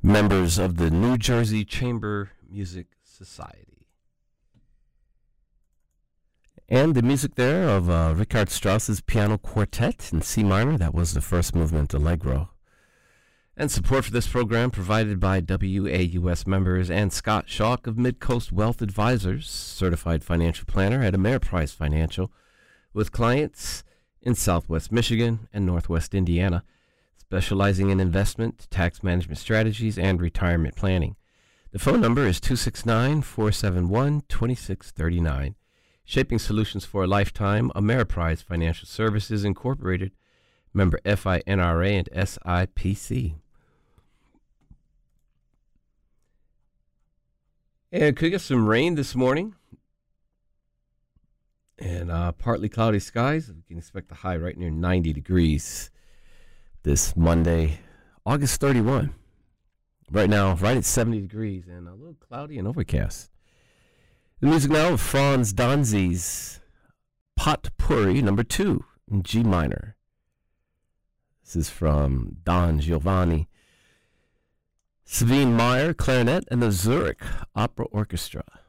members of the New Jersey Chamber Music Society. And the music there of Richard Strauss's Piano Quartet in C minor, that was the first movement, Allegro. And support for this program provided by WAUS members and Scott Schalk of Midcoast Wealth Advisors, certified financial planner at Ameriprise Financial, with clients in Southwest Michigan and Northwest Indiana, specializing in investment, tax management strategies, and retirement planning. The phone number is 269-471-2639. Shaping Solutions for a Lifetime, Ameriprise Financial Services Incorporated, member FINRA and SIPC. And could get some rain this morning. And partly cloudy skies. We can expect a high right near 90 degrees this Monday, August 31. Right now, right at 70 degrees and a little cloudy and overcast. The music now of Franz Danzi's Potpourri No. 2 in G minor. This is from Don Giovanni. Sabine Meyer, clarinet, and the Zurich Opera Orchestra.